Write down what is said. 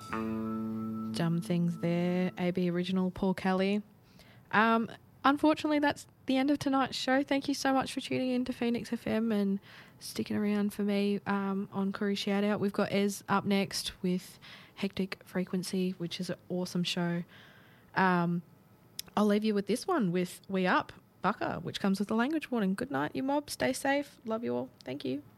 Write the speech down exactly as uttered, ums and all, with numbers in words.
Dumb things there. A B original, Paul Kelly. Um, unfortunately, that's the end of tonight's show. Thank you so much for tuning in to Phoenix F M and sticking around for me um, on Koori Shout Out. We've got Ez up next with Hectic Frequency, which is an awesome show. Um, I'll leave you with this one with We Up, Bucka, which comes with a language warning. Good night, you mob. Stay safe. Love you all. Thank you.